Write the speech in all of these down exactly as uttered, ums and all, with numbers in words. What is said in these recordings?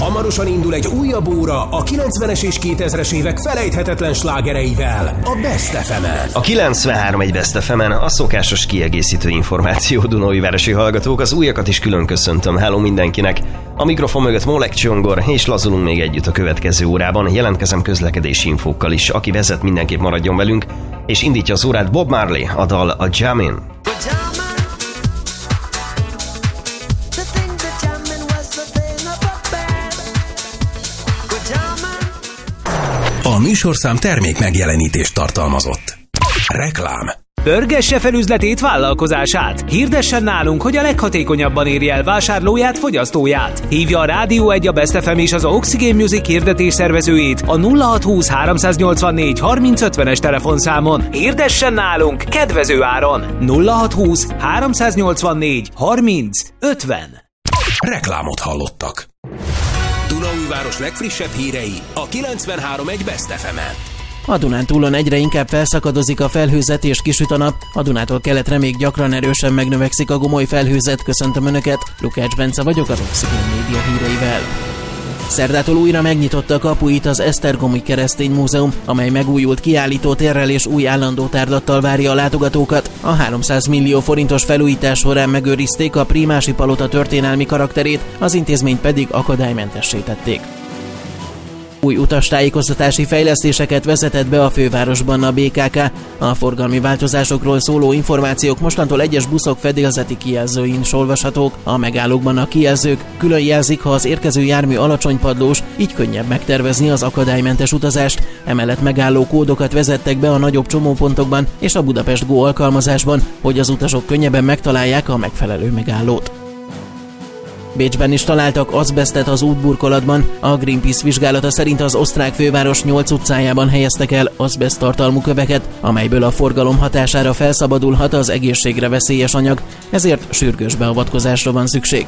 Hamarosan indul egy újabb óra a kilencvenes és kétezres évek felejthetetlen slágereivel, a Best ef emen. A kilencvenhárom egy Best ef emen a szokásos kiegészítő információ, Dunaújvárosi hallgatók, az újakat is külön köszöntöm. Hello mindenkinek! A mikrofon mögött Molek Csongor, és lazulunk még együtt a következő órában. Jelentkezem közlekedési infókkal is. Aki vezet, mindenképp maradjon velünk, és indítja az órát Bob Marley, a dal a Jamin. A műsorszám termék megjelenítést tartalmazott. Reklám. Pörgesse fel üzletét, vállalkozását. Hirdessen nálunk, hogy a leghatékonyabban érje el vásárlóját, fogyasztóját. Hívja a Rádió egy, a Best ef em és az Oxygen Music hirdetés szervezőjét a nulla hatszázhúsz háromszáznyolcvannégy harminc ötvenes telefonszámon. Hirdessen nálunk kedvező áron. nulla hatszázhúsz háromszáznyolcvannégy harminc ötven. Reklámot hallottak. Dunaújváros legfrissebb hírei a kilencvenhárom egy Best ef emen. A Dunántúlon egyre inkább felszakadozik a felhőzet és kisüt a nap, a Dunától keletre még gyakran erősen megnövekszik a gomoly felhőzet. Köszöntöm Önöket, Lukács Bence vagyok az Oxygen Média híreivel. Szerdától újra megnyitotta kapuit az Esztergomi Keresztény Múzeum, amely megújult kiállítótérrel és új állandó tárlattal várja a látogatókat. A háromszáz millió forintos felújítás során megőrizték a Prímási palota történelmi karakterét, az intézményt pedig akadálymentessé tették. Új utastájékoztatási fejlesztéseket vezetett be a fővárosban a bé ká ká. A forgalmi változásokról szóló információk mostantól egyes buszok fedélzeti kijelzőin is olvashatók. A megállókban a kijelzők külön jelzik, ha az érkező jármű alacsony padlós, így könnyebb megtervezni az akadálymentes utazást. Emellett megálló kódokat vezettek be a nagyobb csomópontokban és a Budapest Go alkalmazásban, hogy az utasok könnyebben megtalálják a megfelelő megállót. Bécsben is találtak azbesztet az útburkolatban. A Greenpeace vizsgálata szerint az osztrák főváros nyolc utcájában helyeztek el azbeszt tartalmú köveket, amelyből a forgalom hatására felszabadulhat az egészségre veszélyes anyag, ezért sürgős beavatkozásra van szükség.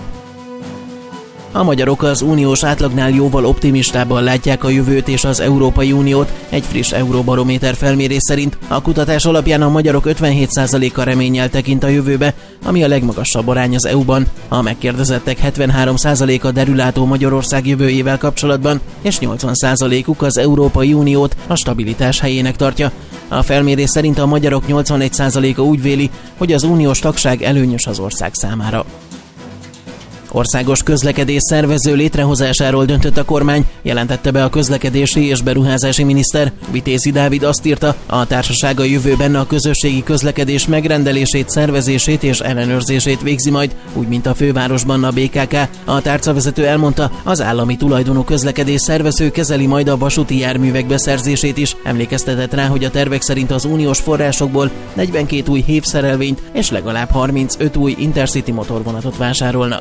A magyarok az uniós átlagnál jóval optimistábban látják a jövőt és az Európai Uniót. Egy friss Euróbarométer felmérés szerint a kutatás alapján a magyarok ötvenhét százaléka reménnyel tekint a jövőbe, ami a legmagasabb arány az é u-ban. A megkérdezettek hetvenhárom százaléka derülátó Magyarország jövőjével kapcsolatban, és nyolcvan százalékuk az Európai Uniót a stabilitás helyének tartja. A felmérés szerint a magyarok nyolcvanegy százaléka úgy véli, hogy az uniós tagság előnyös az ország számára. Országos közlekedés szervező létrehozásáról döntött a kormány, jelentette be a közlekedési és beruházási miniszter. Vitézi Dávid azt írta, a társaság a jövőben a közösségi közlekedés megrendelését, szervezését és ellenőrzését végzi majd, úgy mint a fővárosban a bé ká ká. A tárcavezető elmondta, az állami tulajdonú közlekedés szervező kezeli majd a vasúti járművek beszerzését is. Emlékeztetett rá, hogy a tervek szerint az uniós forrásokból negyvenkét új hévszerelvényt és legalább harmincöt új Intercity motorvonatot vásárolnak.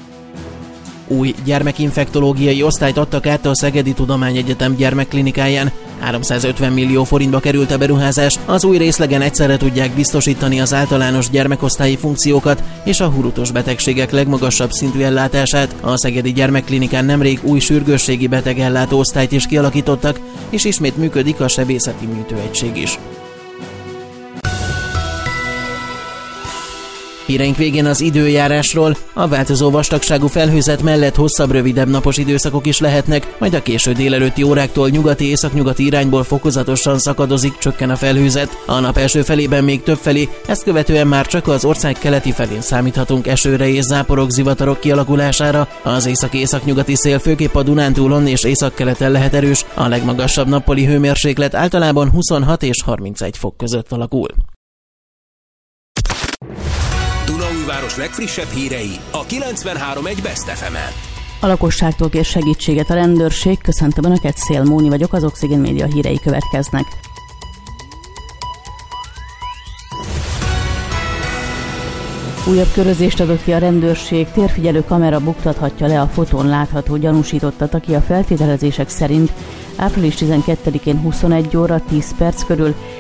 Új gyermekinfektológiai osztályt adtak át a Szegedi Tudományegyetem gyermekklinikáján. háromszázötven millió forintba került a beruházás. Az új részlegen egyszerre tudják biztosítani az általános gyermekosztályi funkciókat és a hurutos betegségek legmagasabb szintű ellátását. A Szegedi Gyermekklinikán nemrég új sürgősségi betegellátó osztályt is kialakítottak, és ismét működik a sebészeti műtőegység is. Híreink végén az időjárásról. A változó vastagságú felhőzet mellett hosszabb, rövidebb napos időszakok is lehetnek, majd a késő délelőtti óráktól nyugati északnyugati irányból fokozatosan szakadozik, csökken a felhőzet. A nap első felében még többfelé, ezt követően már csak az ország keleti felén számíthatunk esőre és záporok, zivatarok kialakulására. Az észak-északnyugati szél főképp a Dunántúlon és északkeleten lehet erős. A legmagasabb nappali hőmérséklet általában huszonhat és harmincegy fok között alakul. Dunaújváros legfrissebb hírei a kilencvenhárom egy Best ef emen. A lakosságtól kér segítséget a rendőrség. Köszöntöm Önöket, Szél Móni vagyok, az Oxygen Média hírei következnek. Újabb körözést adott ki a rendőrség, térfigyelő kamera buktathatja le a fotón látható gyanúsítottat, aki a feltételezések szerint április tizenkettedikén huszonegy óra tíz perc körül